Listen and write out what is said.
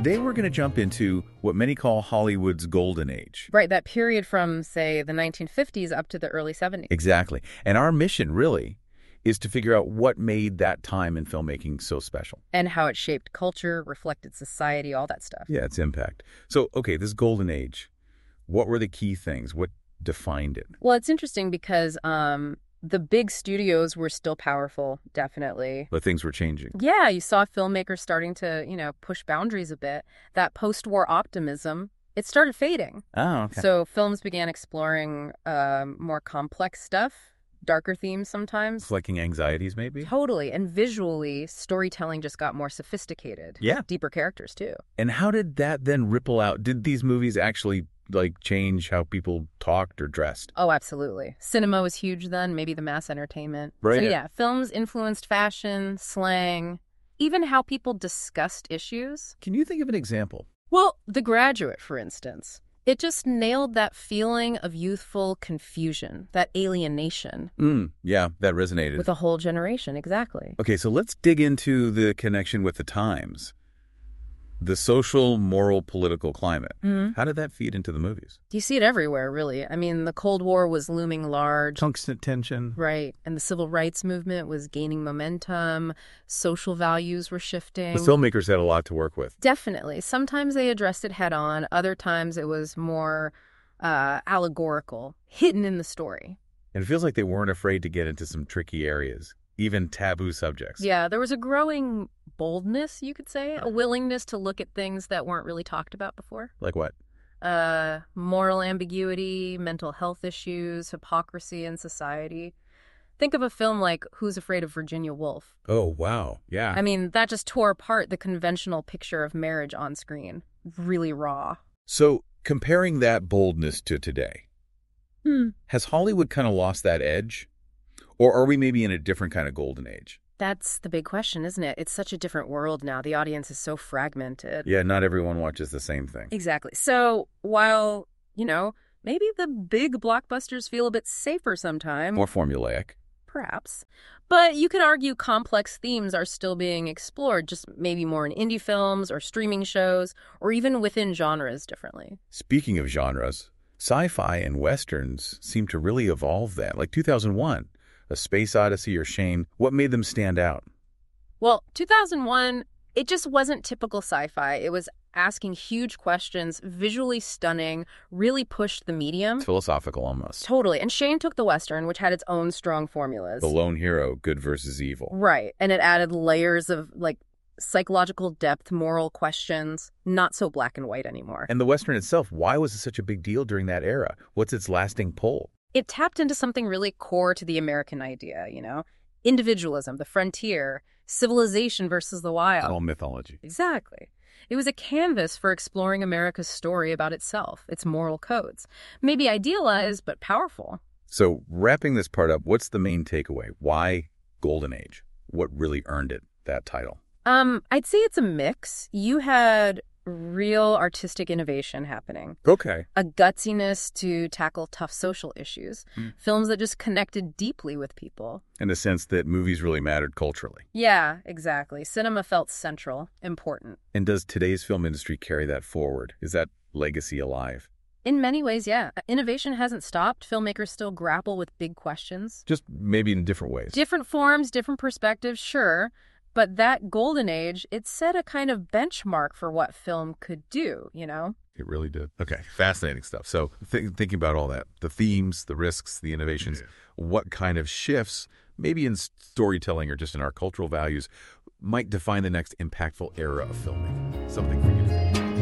Today we're going to jump into what many call Hollywood's golden age. Right, that period from, say, the 1950s up to the early 70s. Exactly. And our mission, really, is to figure out what made that time in filmmaking so special. And how it shaped culture, reflected society, all that stuff. Yeah, its impact. So, okay, this golden age, what were the key things? What defined it? Well, it's interesting because the big studios were still powerful, definitely. But things were changing. Yeah, you saw filmmakers starting to, push boundaries a bit. That post-war optimism, it started fading. Oh, okay. So films began exploring more complex stuff, darker themes sometimes. Reflecting anxieties, maybe? Totally. And visually, storytelling just got more sophisticated. Yeah. Deeper characters, too. And how did that then ripple out? Did these movies actually change how people talked or dressed? Oh, absolutely. Cinema was huge then, maybe the mass entertainment. Right. So yeah, films influenced fashion, slang, even how people discussed issues. Can you think of an example? Well, The Graduate, for instance. It just nailed that feeling of youthful confusion, that alienation. Yeah, that resonated. With a whole generation, exactly. Okay, so let's dig into the connection with the times. The social, moral, political climate. How did that feed into the movies? You see it everywhere, really. I mean, the Cold War was looming large. Tungsten tension. Right. And the civil rights movement was gaining momentum. Social values were shifting. The filmmakers had a lot to work with. Definitely. Sometimes they addressed it head on. Other times it was more allegorical, hidden in the story. And it feels like they weren't afraid to get into some tricky areas, even taboo subjects. Yeah, there was a growing boldness, you could say, a willingness to look at things that weren't really talked about before. Like what? Moral ambiguity, mental health issues, hypocrisy in society. Think of a film like Who's Afraid of Virginia Woolf? Oh, wow. Yeah. I mean, that just tore apart the conventional picture of marriage on screen. Really raw. So, comparing that boldness to today, has Hollywood kind of lost that edge? Or are we maybe in a different kind of golden age? That's the big question, isn't it? It's such a different world now. The audience is so fragmented. Yeah, not everyone watches the same thing. Exactly. So while, maybe the big blockbusters feel a bit safer sometimes. More formulaic. Perhaps. But you could argue complex themes are still being explored, just maybe more in indie films or streaming shows, or even within genres differently. Speaking of genres, sci-fi and westerns seem to really evolve that. Like 2001. A Space Odyssey or Shane, what made them stand out? Well, 2001, it just wasn't typical sci-fi. It was asking huge questions, visually stunning, really pushed the medium. It's philosophical almost. Totally. And Shane took the Western, which had its own strong formulas. The lone hero, good versus evil. Right. And it added layers of, psychological depth, moral questions, not so black and white anymore. And the Western itself, why was it such a big deal during that era? What's its lasting pull? It tapped into something really core to the American idea, individualism, the frontier, civilization versus the wild. All mythology. Exactly. It was a canvas for exploring America's story about itself, its moral codes. Maybe idealized, but powerful. So wrapping this part up, what's the main takeaway? Why Golden Age? What really earned it, that title? I'd say it's a mix. You had real artistic innovation happening. Okay. A gutsiness to tackle tough social issues. Films that just connected deeply with people. In the sense that movies really mattered culturally. Yeah, exactly. Cinema felt central, important. And does today's film industry carry that forward? Is that legacy alive? In many ways, yeah. Innovation hasn't stopped. Filmmakers still grapple with big questions. Just maybe in different ways. Different forms, different perspectives, sure. But that golden age, it set a kind of benchmark for what film could do, It really did. Okay, fascinating stuff. So thinking about all that, the themes, the risks, the innovations, what kind of shifts, maybe in storytelling or just in our cultural values, might define the next impactful era of filmmaking? Something for you to think about.